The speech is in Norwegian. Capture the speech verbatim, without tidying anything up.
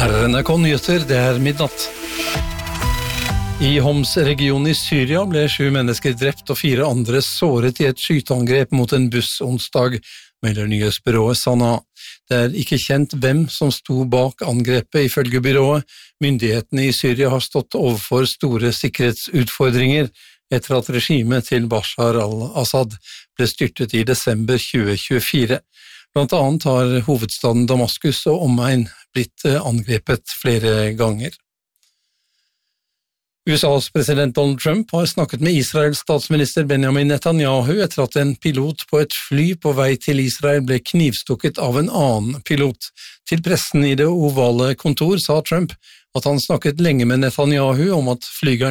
Her er N R K Nyheter, det er midnatt. I Homs-regionen i Syria ble sju mennesker drept og fire andre såret i et skyteangrep mot en buss onsdag, melder nyhetsbyrået Sana. Det er ikke kjent hvem som sto bak angrepet ifølge byrået. Myndighetene i Syria har stått overfor store sikkerhetsutfordringer etter at regimet til Bashar al-Assad ble styrtet i desember tjue tjuefire. Blant annet har hovedstaden Damaskus og omegn blitt angrepet flere ganger. U S A's president Donald Trump har snakket med Israels statsminister Benjamin Netanyahu etter at en pilot på et fly på vei til Israel ble knivstukket av en annen pilot. Til pressen i det ovale kontor sa Trump at han snakket lenge med Netanyahu om at flygeren